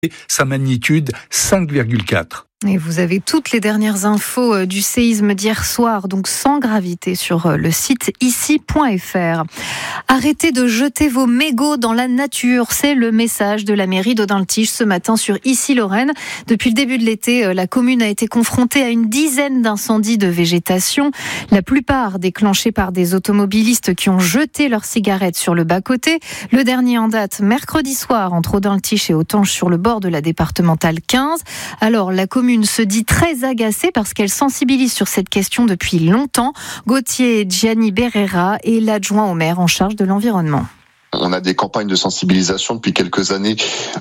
sa magnitude 5,4. Et vous avez toutes les dernières infos du séisme d'hier soir, donc sans gravité, sur le site ici.fr. Arrêtez de jeter vos mégots dans la nature, c'est le message de la mairie d'Audun-le-Tiche ce matin sur Issy-Lorraine. Depuis le début de l'été, la commune a été confrontée à une dizaine d'incendies de végétation, la plupart déclenchés par des automobilistes qui ont jeté leurs cigarettes sur le bas-côté. Le dernier en date, mercredi soir, entre Audun-le-Tiche et Autange, sur le bord de la départementale 15. Alors, la commune se dit très agacée parce qu'elle sensibilise sur cette question depuis longtemps. Gauthier Gianni Berrera est l'adjoint au maire en charge de l'environnement. On a des campagnes de sensibilisation depuis quelques années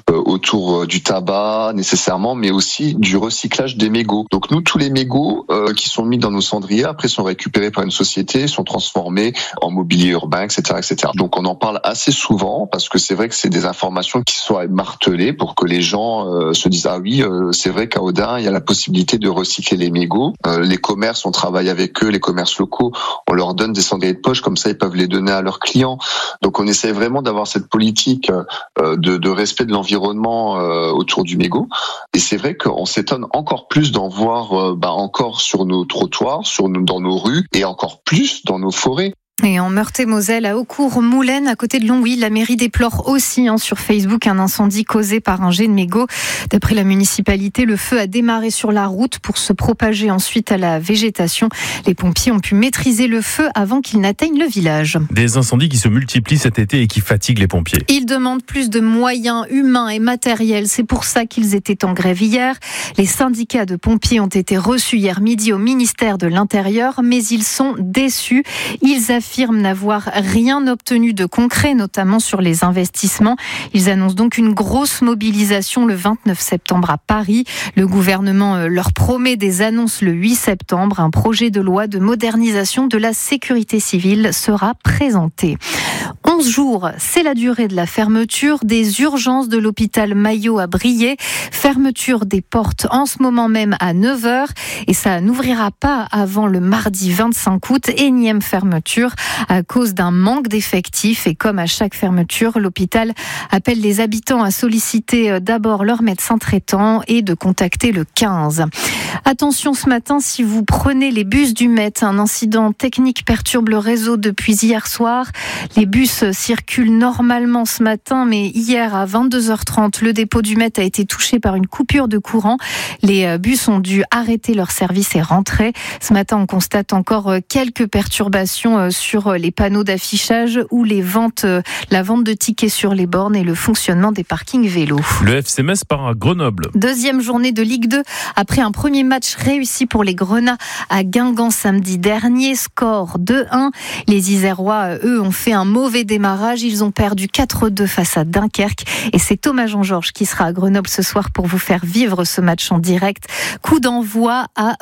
autour du tabac nécessairement, mais aussi du recyclage des mégots. Donc nous, tous les mégots qui sont mis dans nos cendriers, après sont récupérés par une société, sont transformés en mobilier urbain, etc., etc. Donc on en parle assez souvent parce que c'est vrai que c'est des informations qui sont martelées pour que les gens se disent ah oui, c'est vrai qu'à Audun il y a la possibilité de recycler les mégots. Les commerces, on travaille avec eux, les commerces locaux, on leur donne des cendriers de poche, comme ça ils peuvent les donner à leurs clients. Donc on essaie vraiment d'avoir cette politique de respect de l'environnement autour du mégot. Et c'est vrai qu'on s'étonne encore plus d'en voir encore sur nos trottoirs, dans nos rues et encore plus dans nos forêts. Et en Meurthe-et-Moselle, à Aucourt-Moulaine, à côté de Longwy, la mairie déplore aussi sur Facebook un incendie causé par un jet de mégot. D'après la municipalité, le feu a démarré sur la route pour se propager ensuite à la végétation. Les pompiers ont pu maîtriser le feu avant qu'il n'atteigne le village. Des incendies qui se multiplient cet été et qui fatiguent les pompiers. Ils demandent plus de moyens humains et matériels. C'est pour ça qu'ils étaient en grève hier. Les syndicats de pompiers ont été reçus hier midi au ministère de l'Intérieur, mais ils sont déçus. Ils affirment n'avoir rien obtenu de concret, notamment sur les investissements. Ils annoncent donc une grosse mobilisation le 29 septembre à Paris. Le gouvernement leur promet des annonces le 8 septembre. Un projet de loi de modernisation de la sécurité civile sera présenté. 11 jours, c'est la durée de la fermeture des urgences de l'hôpital Maillot à Briey. Fermeture des portes en ce moment même à 9h et ça n'ouvrira pas avant le mardi 25 août. Énième fermeture à cause d'un manque d'effectifs et comme à chaque fermeture, l'hôpital appelle les habitants à solliciter d'abord leur médecin traitant et de contacter le 15. Attention ce matin, si vous prenez les bus du Met, un incident technique perturbe le réseau depuis hier soir. Les bus circulent normalement ce matin, mais hier à 22h30, le dépôt du Met a été touché par une coupure de courant. Les bus ont dû arrêter leur service et rentrer. Ce matin, on constate encore quelques perturbations sur les panneaux d'affichage ou la vente de tickets sur les bornes et le fonctionnement des parkings vélos. Le FC Metz part à Grenoble. Deuxième journée de Ligue 2 après un premier match réussi pour les Grenats à Guingamp samedi dernier. Score 2-1. Les Isérois, eux, ont fait un mauvais démarrage. Ils ont perdu 4-2 face à Dunkerque. Et c'est Thomas Jean-Georges qui sera à Grenoble ce soir pour vous faire vivre ce match en direct. Coup d'envoi à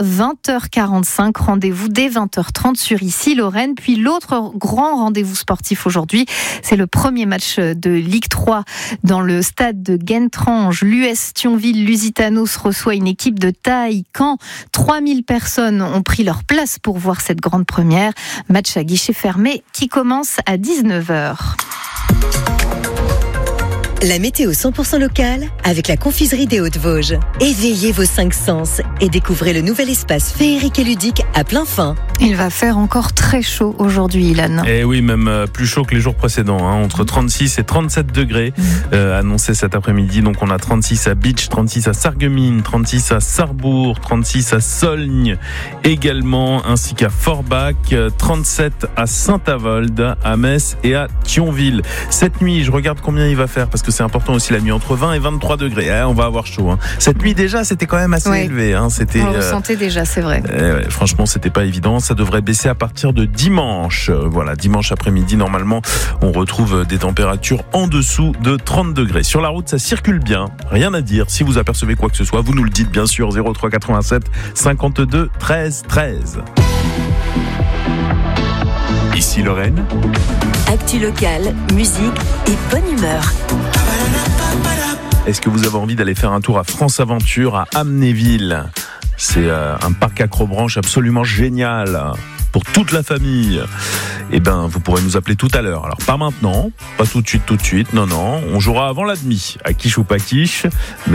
20h45. Rendez-vous dès 20h30 sur Issy-Lorraine. Puis l'autre grand rendez-vous sportif aujourd'hui, c'est le premier match de Ligue 3 dans le stade de Guentrange. L'US Thionville-Lusitanos reçoit une équipe de taille. Quand 3000 personnes ont pris leur place pour voir cette grande première. Match à guichet fermé qui commence à 19h. La météo 100% locale avec la confiserie des Hauts-de-Vosges. Éveillez vos 5 sens et découvrez le nouvel espace féerique et ludique à plein fin. Il va faire encore très chaud aujourd'hui, Ilan. Et oui, même plus chaud que les jours précédents, entre 36 et 37 degrés annoncés cet après-midi. Donc on a 36 à Bitche, 36 à Sarreguemines, 36 à Sarrebourg, 36 à Solgne également, ainsi qu'à Forbach, 37 à Saint-Avold, à Metz et à Thionville. Cette nuit, je regarde combien il va faire parce que c'est important aussi la nuit, entre 20 et 23 degrés. On va avoir chaud. Cette nuit déjà, c'était quand même assez élevé. C'était, on le ressentait déjà, c'est vrai. Franchement, c'était pas évident. Ça devrait baisser à partir de dimanche. Voilà, dimanche après-midi, normalement, on retrouve des températures en dessous de 30 degrés. Sur la route, ça circule bien. Rien à dire. Si vous apercevez quoi que ce soit, vous nous le dites bien sûr. 03 87 52 13 13. Issy-Lorraine. Actu locale, musique et bonne humeur. Est-ce que vous avez envie d'aller faire un tour à France Aventure à Amnéville ? C'est un parc acrobranche absolument génial pour toute la famille. Eh ben, vous pourrez nous appeler tout à l'heure. Alors, pas maintenant, pas tout de suite. Non, on jouera avant la demi, à quiche ou pas quiche. Mais